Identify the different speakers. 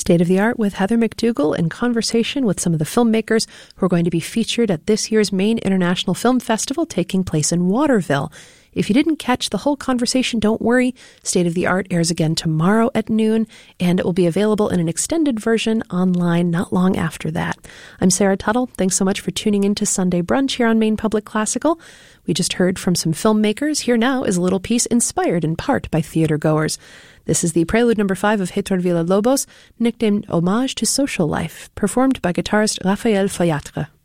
Speaker 1: State of the Art with Heather McDougall in conversation with some of the filmmakers who are going to be featured at this year's main international film festival taking place in Waterville. If you didn't catch the whole conversation, don't worry. State of the Art airs again tomorrow at noon, and it will be available in an extended version online not long after that. I'm Sarah Tuttle. Thanks so much for tuning in to Sunday Brunch here on Maine Public Classical. We just heard from some filmmakers. Here now is a little piece inspired in part by theater goers. This is the prelude number 5 of Héctor Villa-Lobos, nicknamed Hommage to Social Life, performed by guitarist Raphael Fayatre.